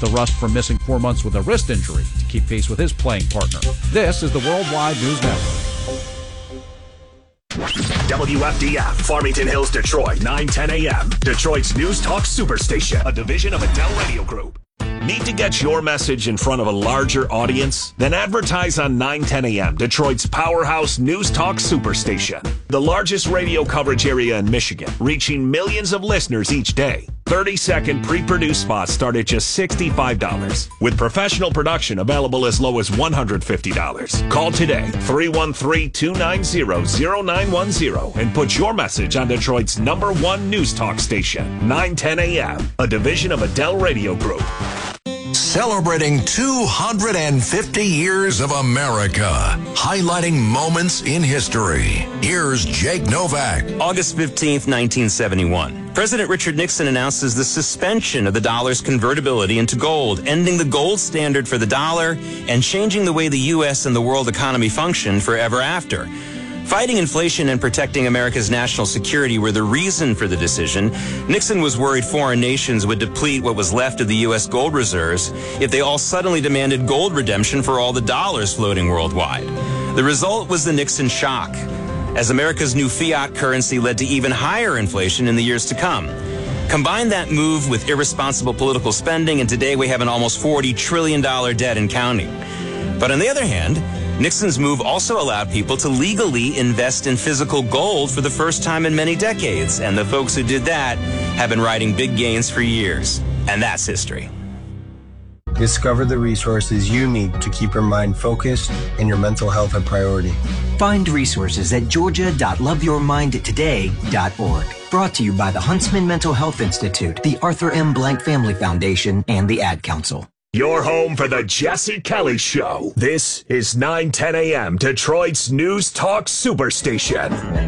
the rust from missing 4 months with a wrist injury to keep pace with his playing partner. This is the Worldwide News Network. WFDF, Farmington Hills, Detroit, 9:10 a.m. Detroit's News Talk Superstation, a division of Adele Radio Group. Need to get your message in front of a larger audience? Then advertise on 9:10 a.m., Detroit's powerhouse News Talk Superstation. The largest radio coverage area in Michigan, reaching millions of listeners each day. 30-second pre-produced spots start at just $65, with professional production available as low as $150. Call today, 313-290-0910, and put your message on Detroit's #1 News Talk station, 9:10 a.m., a division of Adele Radio Group. Celebrating 250 years of America, highlighting moments in history. Here's Jake Novak. August 15th, 1971. President Richard Nixon announces the suspension of the dollar's convertibility into gold, ending the gold standard for the dollar and changing the way the U.S. and the world economy functioned forever after. Fighting inflation and protecting America's national security were the reason for the decision. Nixon was worried foreign nations would deplete what was left of the U.S. gold reserves if they all suddenly demanded gold redemption for all the dollars floating worldwide. The result was the Nixon shock, as America's new fiat currency led to even higher inflation in the years to come. Combine that move with irresponsible political spending, and today we have an almost $40 trillion debt and counting. But on the other hand, Nixon's move also allowed people to legally invest in physical gold for the first time in many decades, and the folks who did that have been riding big gains for years. And that's history. Discover the resources you need to keep your mind focused and your mental health a priority. Find resources at georgia.loveyourmindtoday.org. Brought to you by the Huntsman Mental Health Institute, the Arthur M. Blank Family Foundation, and the Ad Council. Your home for the Jesse Kelly Show. This is 9:10 a.m., Detroit's News Talk Superstation.